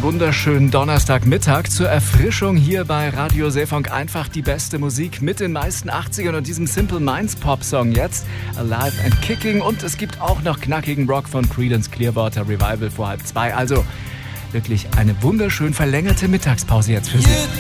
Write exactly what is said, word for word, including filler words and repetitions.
einen wunderschönen Donnerstagmittag zur Erfrischung hier bei Radio Seefunk. Einfach die beste Musik mit den meisten achtzigern und diesem Simple Minds Pop-Song jetzt. Alive and Kicking. Und es gibt auch noch knackigen Rock von Creedence Clearwater Revival vor halb zwei. Also wirklich eine wunderschön verlängerte Mittagspause jetzt für Sie.